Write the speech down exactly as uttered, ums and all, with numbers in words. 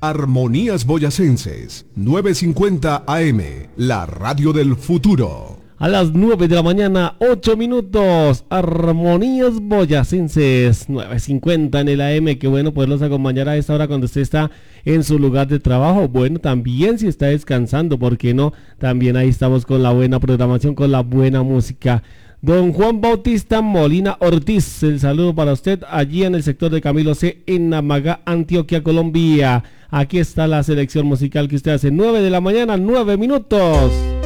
Armonías Boyacenses, novecientos cincuenta A M, la radio del futuro. A las nueve de la mañana, ocho minutos, Armonías Boyacenses, nueve cincuenta en el A M. Qué bueno poderlos acompañar a esta hora cuando usted está en su lugar de trabajo. Bueno, también si está descansando, ¿por qué no? También ahí estamos con la buena programación, con la buena música. Don Juan Bautista Molina Ortiz, el saludo para usted allí en el sector de Camilo C, en Namagá, Antioquia, Colombia. Aquí está la selección musical que usted hace, nueve de la mañana, nueve minutos.